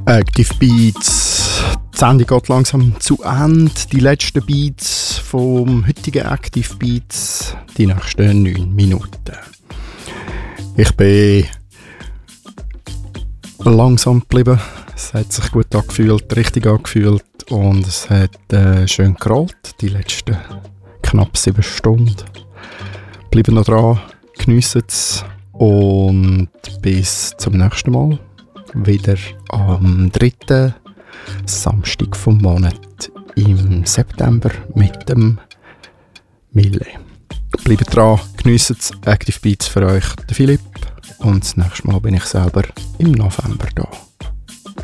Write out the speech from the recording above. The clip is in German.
Active Beats. Die Sendung geht langsam zu Ende. Die letzten Beats vom heutigen Active Beats, die nächsten 9 Minuten. Ich bin langsam geblieben. Es hat sich gut angefühlt, richtig angefühlt und es hat schön gerollt, die letzten knapp 7 Stunden. Bleiben noch dran, geniessen es und bis zum nächsten Mal. Wieder am 3. Samstag vom Monat im September mit dem Mille. Bleibt dran, geniessen es. Active Beats für euch, der Philipp. Und das nächste Mal bin ich selber im November da.